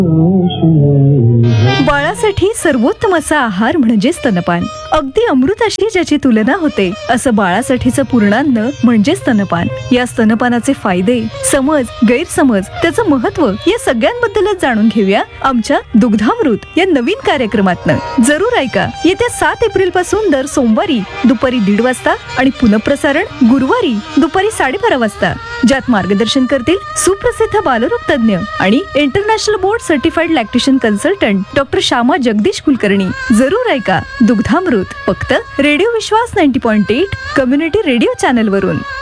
बाळासाठी सर्वोत्तम असा आहार म्हणजे स्तनपान. अगदी अमृताशी ज्याची तुलना होते असं बाळासाठीचं पूर्णान्न म्हणजे स्तनपान. या स्तनपानाचे फायदे, समज, गैरसमज, त्याचं महत्व या सगळ्यांबद्दलच जाणून घेऊया आमच्या दुग्धामृत या नवीन कार्यक्रमातनं. जरूर ऐका. येत्या 7 एप्रिल पासून दर सोमवारी दुपारी 1:30 वाजता आणि पुनःप्रसारण गुरुवारी दुपारी 12:30 वाजता, ज्यात मार्गदर्शन करतील सुप्रसिद्ध बालरोग तज्ञ आणि international board certified lactation consultant doctor Shyama Jagdish Kulkarni. जरूर ऐका दुग्धामृत, फक्त रेडिओ विश्वास 90.8 कम्युनिटी रेडिओ चॅनल वरून.